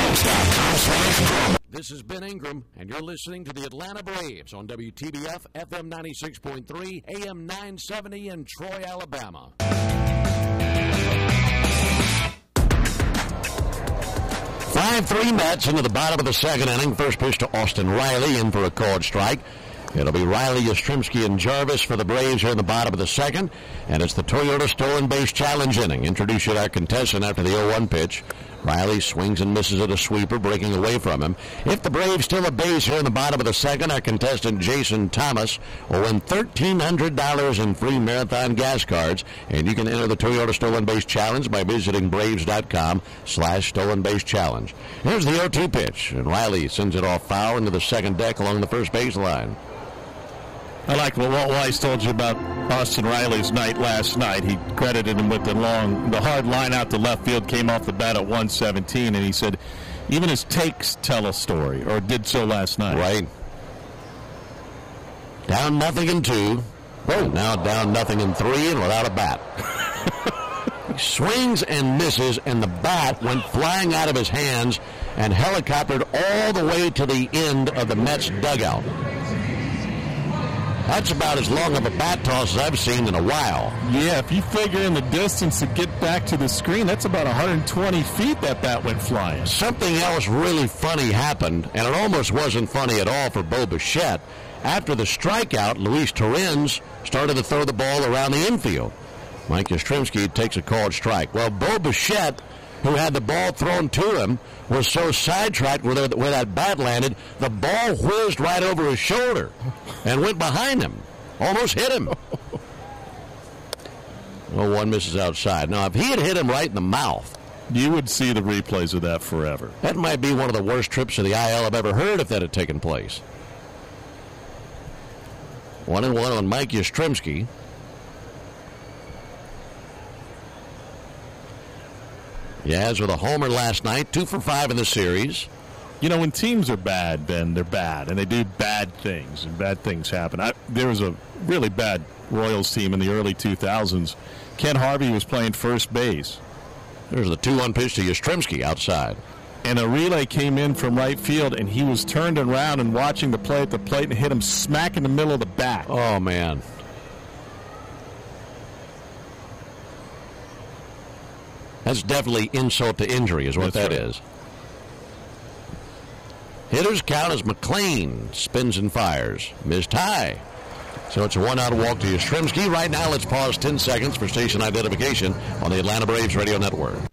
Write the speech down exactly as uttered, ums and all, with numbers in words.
This is Ben Ingram, and you're listening to the Atlanta Braves on W T B F, F M ninety-six point three, A M nine seventy in Troy, Alabama. five three Mets into the bottom of the second inning. First pitch to Austin Riley, in for a called strike. It'll be Riley, Yastrzemski, and Jarvis for the Braves here in the bottom of the second. And it's the Toyota Stolen Base Challenge inning. Introduce you to our contestant after the oh one pitch. Riley swings and misses at a sweeper, breaking away from him. If the Braves steal a base here in the bottom of the second, our contestant Jason Thomas will win thirteen hundred dollars in free Marathon gas cards. And you can enter the Toyota Stolen Base Challenge by visiting Braves.com slash Stolen Base Challenge. Here's the oh two pitch, and Riley sends it off foul into the second deck along the first baseline. I like what Walt Weiss told you about Austin Riley's night last night. He credited him with the long, the hard line out to left field, came off the bat at one seventeen, and he said even his takes tell a story, or did so last night. Right. Down nothing in two. Oh, now down nothing in three and without a bat. He swings and misses, and the bat went flying out of his hands and helicoptered all the way to the end of the Mets dugout. That's about as long of a bat toss as I've seen in a while. Yeah, if you figure in the distance to get back to the screen, that's about one hundred twenty feet that bat went flying. Something else really funny happened, and it almost wasn't funny at all for Bo Bichette. After the strikeout, Luis Torrens started to throw the ball around the infield. Mike Yastrzemski takes a called strike. Well, Bo Bichette, who had the ball thrown to him, was so sidetracked where, the, where that bat landed, the ball whizzed right over his shoulder and went behind him. Almost hit him. Well, one misses outside. Now, if he had hit him right in the mouth, you would see the replays of that forever. That might be one of the worst trips to the I L I've ever heard if that had taken place. One and one on Mike Yastrzemski. Yaz with a homer last night, two for five in the series. You know, when teams are bad, Ben, they're bad, and they do bad things, and bad things happen. I, there was a really bad Royals team in the early two thousands. Ken Harvey was playing first base. There's the two one pitch to Yastrzemski outside. And a relay came in from right field, and he was turned around and watching the play at the plate and hit him smack in the middle of the bat. Oh, man. That's definitely insult to injury is what That's that right. is. Hitters count as McLean spins and fires. Missed high. So it's a one-out walk to Yastrzemski. Right now, let's pause ten seconds for station identification on the Atlanta Braves Radio Network.